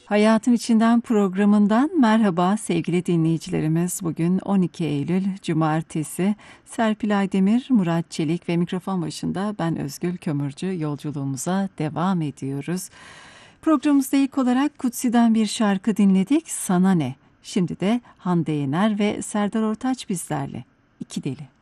Hayatın İçinden programından merhaba sevgili dinleyicilerimiz. Bugün 12 Eylül Cumartesi. Serpil Aydemir, Murat Çelik ve mikrofon başında ben Özgül Kömürcü yolculuğumuza devam ediyoruz. Programımızda ilk olarak Kutsi'den bir şarkı dinledik. Sana ne? Şimdi de Hande Yener ve Serdar Ortaç bizlerle. İki Deli.